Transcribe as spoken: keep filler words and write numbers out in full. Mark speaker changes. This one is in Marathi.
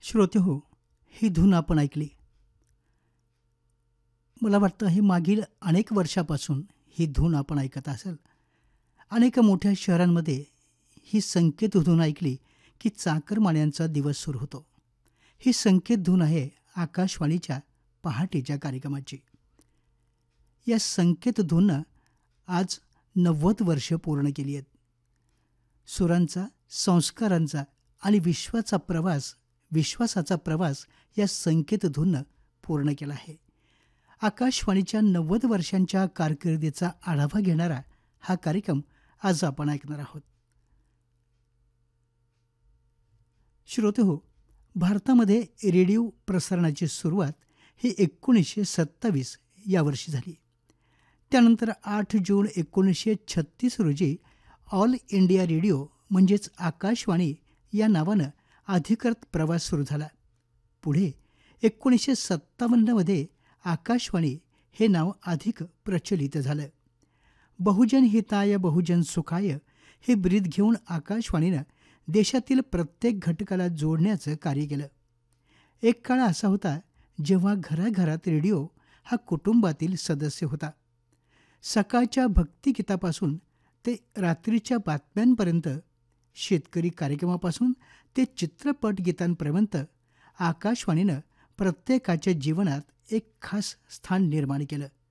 Speaker 1: श्रोते हो, ही धून आपण ऐकली. मला वाटतं हे मागील अनेक वर्षापासून ही धून आपण ऐकत असाल. अनेक मोठ्या शहरांमध्ये ही संकेत धून ऐकली की चाकरमान्यांचा दिवस सुरू होतो. ही संकेत धून आहे आकाशवाणीच्या पहाटेच्या कार्यक्रमाची. या संकेत धूननं आज नव्वद वर्ष पूर्ण केली आहेत. सुरांचा, संस्कारांचा आणि विश्वाचा प्रवास विश्वासाचा प्रवास या संकेत धूननं पूर्ण केला आहे. आकाशवाणीच्या नव्वद वर्षांच्या कारकिर्दीचा आढावा घेणारा हा कार्यक्रम आज आपण ऐकणार आहोत. श्रोते हो, भारतामध्ये रेडिओ प्रसारणाची सुरुवात ही एकोणीसशे सत्तावीस या वर्षी झाली. त्यानंतर आठ जून एकोणीसशे छत्तीस रोजी ऑल इंडिया रेडिओ म्हणजेच आकाशवाणी या नावानं अधिकृत प्रवास सुरू झाला. पुढे एकोणीसशे सत्तावन्नमध्ये आकाशवाणी हे नाव अधिक प्रचलित झालं. बहुजन हिताय बहुजन सुखाय हे ब्रीद घेऊन आकाशवाणीनं देशातील प्रत्येक घटकाला जोडण्याचं कार्य केलं. एक काळ असा होता जेव्हा घराघरात रेडिओ हा कुटुंबातील सदस्य होता. सकाळच्या भक्तिगीतापासून ते रात्रीच्या बातम्यांपर्यंत, शेतकरी कार्यक्रमापासून ते चित्रपट गीतांपर्यंत आकाशवाणीनं प्रत्येकाच्या जीवनात एक खास स्थान निर्माण केलं.